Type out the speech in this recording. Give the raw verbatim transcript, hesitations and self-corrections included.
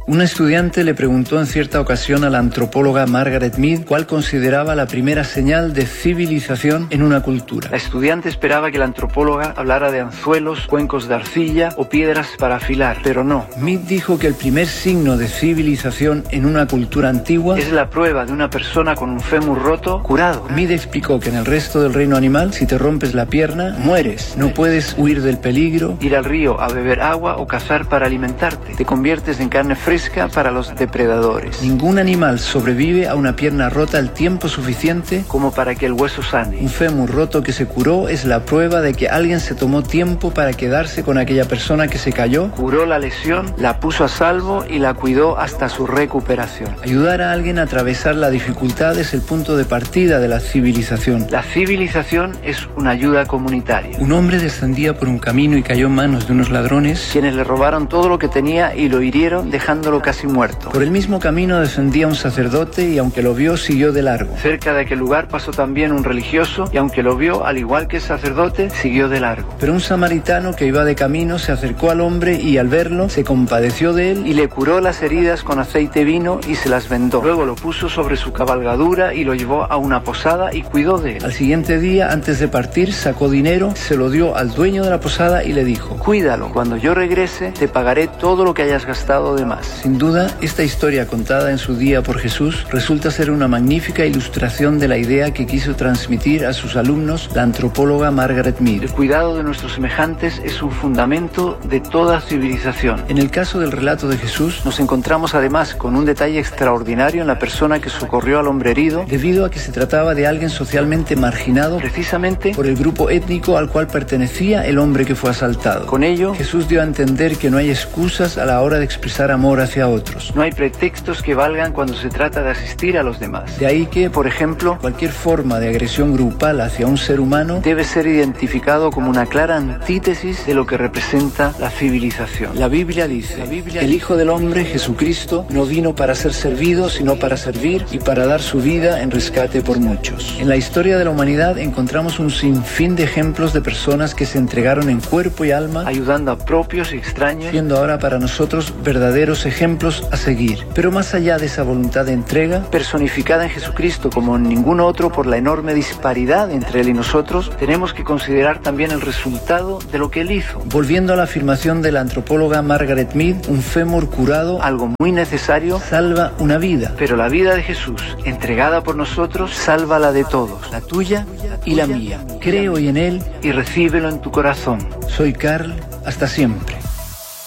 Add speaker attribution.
Speaker 1: Un estudiante le preguntó en cierta ocasión a la antropóloga Margaret Mead cuál consideraba la primera señal de civilización en una cultura. La estudiante esperaba que la antropóloga hablara de anzuelos, cuencos de arcilla o piedras para afilar, pero no. Mead dijo que el primer signo de civilización en una cultura antigua es la prueba de una persona con un fémur roto curado. Mead explicó que en el resto del reino animal, si te rompes la pierna, mueres. No puedes huir del peligro, ir al río a beber agua o cazar para alimentarte. Te conviertes en carne fresca para los depredadores. Ningún animal sobrevive a una pierna rota el tiempo suficiente como para que el hueso sane. Un fémur roto que se curó es la prueba de que alguien se tomó tiempo para quedarse con aquella persona que se cayó, curó la lesión, la puso a salvo y la cuidó hasta su recuperación. Ayudar a alguien a atravesar la dificultad es el punto de partida de la civilización. La civilización es una ayuda comunitaria. Un hombre descendía por un camino y cayó en manos de unos ladrones, quienes le robaron todo lo que tenía y lo hirieron, dejando casi muerto. Por el mismo camino descendía un sacerdote y aunque lo vio siguió de largo. Cerca de aquel lugar pasó también un religioso y aunque lo vio, al igual que el sacerdote, siguió de largo. Pero un samaritano que iba de camino se acercó al hombre y al verlo se compadeció de él y le curó las heridas con aceite vino y se las vendó. Luego lo puso sobre su cabalgadura y lo llevó a una posada y cuidó de él. Al siguiente día, antes de partir, sacó dinero, se lo dio al dueño de la posada y le dijo: cuídalo, cuando yo regrese te pagaré todo lo que hayas gastado de más. Sin duda, esta historia contada en su día por Jesús resulta ser una magnífica ilustración de la idea que quiso transmitir a sus alumnos la antropóloga Margaret Mead. El cuidado de nuestros semejantes es un fundamento de toda civilización. En el caso del relato de Jesús, nos encontramos además con un detalle extraordinario en la persona que socorrió al hombre herido, debido a que se trataba de alguien socialmente marginado, precisamente por el grupo étnico al cual pertenecía el hombre que fue asaltado. Con ello, Jesús dio a entender que no hay excusas a la hora de expresar amor hacia otros. No hay pretextos que valgan cuando se trata de asistir a los demás. De ahí que, por ejemplo, cualquier forma de agresión grupal hacia un ser humano debe ser identificado como una clara antítesis de lo que representa la civilización. La Biblia dice: la Biblia, el Hijo del Hombre, Jesucristo, no vino para ser servido, sino para servir y para dar su vida en rescate por muchos. En la historia de la humanidad encontramos un sinfín de ejemplos de personas que se entregaron en cuerpo y alma, ayudando a propios y extraños, siendo ahora para nosotros verdaderos ejemplos a seguir. Pero más allá de esa voluntad de entrega, personificada en Jesucristo como en ningún otro por la enorme disparidad entre Él y nosotros, tenemos que considerar también el resultado de lo que Él hizo. Volviendo a la afirmación de la antropóloga Margaret Mead, un fémur curado, algo muy necesario, salva una vida. Pero la vida de Jesús, entregada por nosotros, salva la de todos, la tuya y la mía. Cree hoy en Él y recíbelo en tu corazón. Soy Carl, hasta siempre.